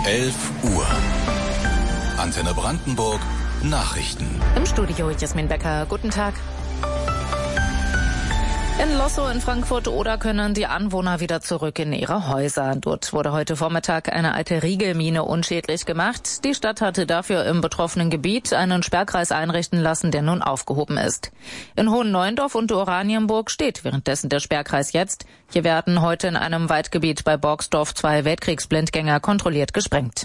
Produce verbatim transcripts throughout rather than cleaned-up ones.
elf Uhr. Antenne Brandenburg Nachrichten. Im Studio Jasmin Becker. Guten Tag. In Lossow in Frankfurt-Oder können die Anwohner wieder zurück in ihre Häuser. Dort wurde heute Vormittag eine alte Riegelmine unschädlich gemacht. Die Stadt hatte dafür im betroffenen Gebiet einen Sperrkreis einrichten lassen, der nun aufgehoben ist. In Hohenneuendorf und Oranienburg steht währenddessen der Sperrkreis jetzt. Hier werden heute in einem Waldgebiet bei Borgsdorf zwei Weltkriegsblindgänger kontrolliert gesprengt.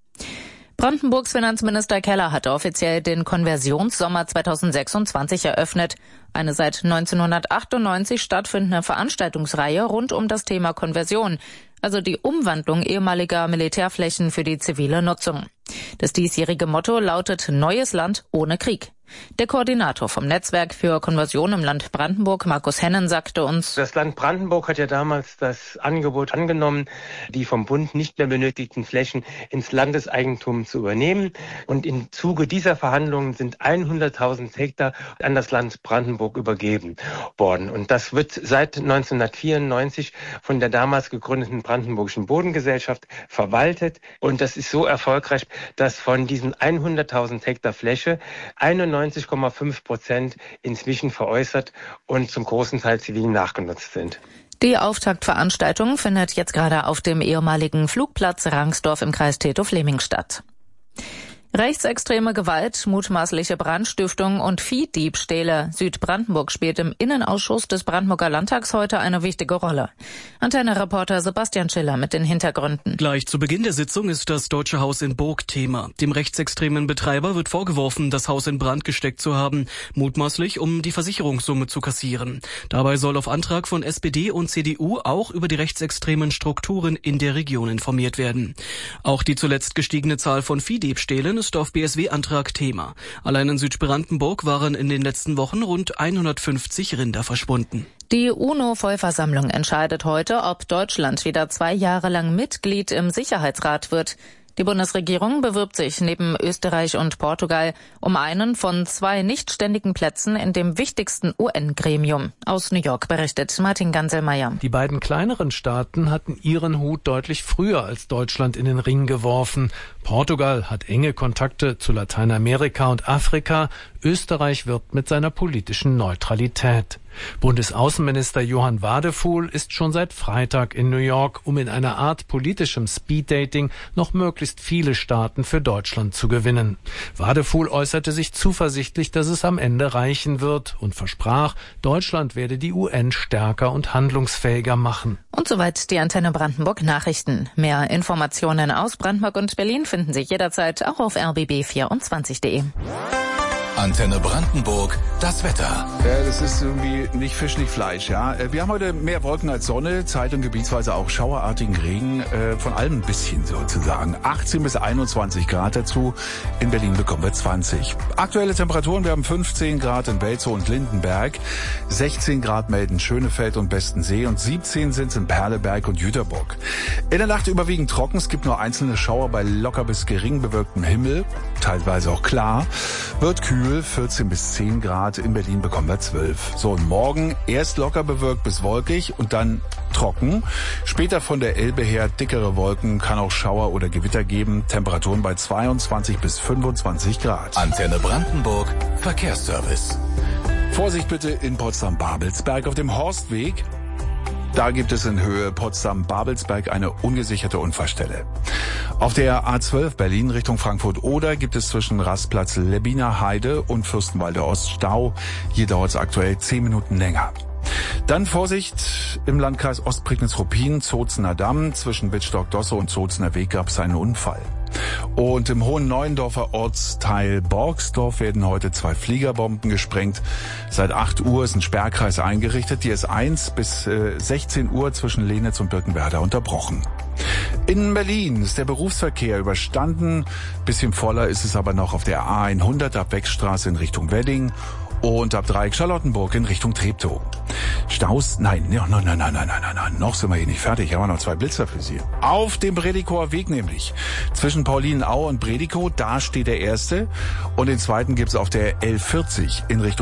Brandenburgs Finanzminister Keller hatte offiziell den Konversionssommer zweitausendsechsundzwanzig eröffnet. Eine seit neunzehnhundertachtundneunzig stattfindende Veranstaltungsreihe rund um das Thema Konversion, also die Umwandlung ehemaliger Militärflächen für die zivile Nutzung. Das diesjährige Motto lautet Neues Land ohne Krieg. Der Koordinator vom Netzwerk für Konversion im Land Brandenburg, Markus Hennen, sagte uns: Das Land Brandenburg hat ja damals das Angebot angenommen, die vom Bund nicht mehr benötigten Flächen ins Landeseigentum zu übernehmen. Und im Zuge dieser Verhandlungen sind hunderttausend Hektar an das Land Brandenburg übergeben worden. Und das wird seit neunzehnhundertvierundneunzig von der damals gegründeten Brandenburgischen Bodengesellschaft verwaltet. Und das ist so erfolgreich, dass von diesen hunderttausend Hektar Fläche einundneunzig Komma fünf Prozent inzwischen veräußert und zum großen Teil zivil nachgenutzt sind. Die Auftaktveranstaltung findet jetzt gerade auf dem ehemaligen Flugplatz Rangsdorf im Kreis Treptow-Fleming statt. Rechtsextreme Gewalt, mutmaßliche Brandstiftung und Viehdiebstähle. Südbrandenburg spielt im Innenausschuss des Brandenburger Landtags heute eine wichtige Rolle. Antenne-Reporter Sebastian Schiller mit den Hintergründen. Gleich zu Beginn der Sitzung ist das Deutsche Haus in Burg Thema. Dem rechtsextremen Betreiber wird vorgeworfen, das Haus in Brand gesteckt zu haben, mutmaßlich um die Versicherungssumme zu kassieren. Dabei soll auf Antrag von S P D und C D U auch über die rechtsextremen Strukturen in der Region informiert werden. Auch die zuletzt gestiegene Zahl von Viehdiebstählen ist auf B S W-Antrag Thema. Allein in Südbrandenburg waren in den letzten Wochen rund hundertfünfzig Rinder verschwunden. Die UNO-Vollversammlung entscheidet heute, ob Deutschland wieder zwei Jahre lang Mitglied im Sicherheitsrat wird. Die Bundesregierung bewirbt sich neben Österreich und Portugal um einen von zwei nichtständigen Plätzen in dem wichtigsten U N-Gremium. Aus New York berichtet Martin Ganselmeier. Die beiden kleineren Staaten hatten ihren Hut deutlich früher als Deutschland in den Ring geworfen. Portugal hat enge Kontakte zu Lateinamerika und Afrika. Österreich wirbt mit seiner politischen Neutralität. Bundesaußenminister Johann Wadefuhl ist schon seit Freitag in New York, um in einer Art politischem Speeddating noch möglichst viele Staaten für Deutschland zu gewinnen. Wadefuhl äußerte sich zuversichtlich, dass es am Ende reichen wird und versprach, Deutschland werde die U N stärker und handlungsfähiger machen. Und soweit die Antenne Brandenburg Nachrichten. Mehr Informationen aus Brandenburg und Berlin finden Sie jederzeit auch auf r b b vierundzwanzig punkt de. Antenne Brandenburg, das Wetter. Ja, das ist irgendwie nicht Fisch, nicht Fleisch, ja. Wir haben heute mehr Wolken als Sonne, zeit- und gebietsweise auch schauerartigen Regen, äh, von allem ein bisschen sozusagen. achtzehn bis einundzwanzig Grad dazu, in Berlin bekommen wir zwanzig. Aktuelle Temperaturen, wir haben fünfzehn Grad in Welzow und Lindenberg, sechzehn Grad melden Schönefeld und Bestensee und siebzehn sind es in Perleberg und Jüterbock. In der Nacht überwiegend trocken, es gibt nur einzelne Schauer bei locker bis gering bewölktem Himmel, teilweise auch klar, wird kühl. vierzehn bis zehn Grad, in Berlin bekommen wir zwölf. So, und morgen erst locker bewölkt bis wolkig und dann trocken. Später von der Elbe her dickere Wolken, kann auch Schauer oder Gewitter geben. Temperaturen bei zweiundzwanzig bis fünfundzwanzig Grad. Antenne Brandenburg, Verkehrsservice. Vorsicht bitte in Potsdam-Babelsberg auf dem Horstweg. Da gibt es in Höhe Potsdam-Babelsberg eine ungesicherte Unfallstelle. Auf der A zwölf Berlin Richtung Frankfurt-Oder gibt es zwischen Rastplatz Lebbiner Heide und Fürstenwalder Ost Stau. Hier dauert es aktuell zehn Minuten länger. Dann Vorsicht, im Landkreis Ostprignitz-Ruppin, Zozener Damm, zwischen Wittstock-Dosse und Zozener Weg gab es einen Unfall. Und im Hohenneuendorfer Ortsteil Borgsdorf werden heute zwei Fliegerbomben gesprengt. Seit acht Uhr ist ein Sperrkreis eingerichtet, die S eins bis äh, sechzehn Uhr zwischen Lenitz und Birkenwerder unterbrochen. In Berlin ist der Berufsverkehr überstanden. Bisschen voller ist es aber noch auf der A hundert ab Wechstraße in Richtung Wedding und ab Dreieck Charlottenburg in Richtung Treptow. Staus? Nein, nein, nein, nein, nein, nein, nein, nein, noch sind wir hier nicht fertig. Hier haben wir noch zwei Blitzer für Sie. Auf dem Bredikower Weg nämlich. Zwischen Paulinenaue und Bredikow, da steht der erste. Und den zweiten gibt's auf der L vierzig in Richtung